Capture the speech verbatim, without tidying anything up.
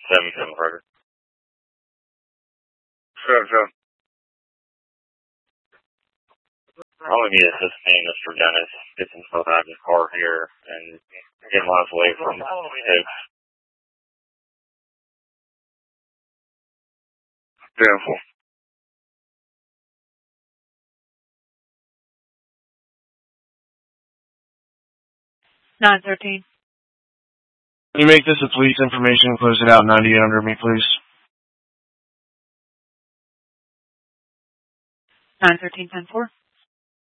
seventy-seven Frederick. Sure, sure. I'm going to be assisting Mister Dennis get some stuff out of his car here and get miles away from Hicks. Beautiful. nine thirteen. Can you make this a police information and close it out ninety-eight under me, please? nine thirteen ten four.